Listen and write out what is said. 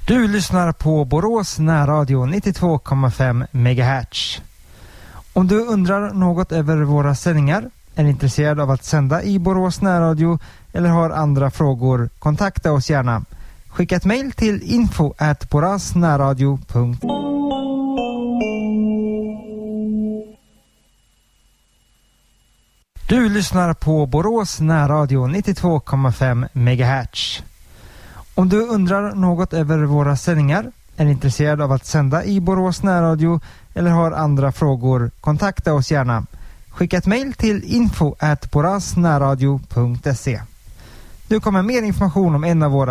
Du lyssnar på Borås närradio 92,5 MHz. Om du undrar något över våra sändningar, är intresserad av att sända i Borås närradio eller har andra frågor, kontakta oss gärna. Skicka ett mejl till info@borasnärradio.se. Du lyssnar på Borås närradio 92,5 MHz. Om du undrar något över våra sändningar, är intresserad av att sända i Borås närradio eller har andra frågor, kontakta oss gärna. Skicka ett mejl till info@borasnärradio.se. Nu kommer mer information om en av våra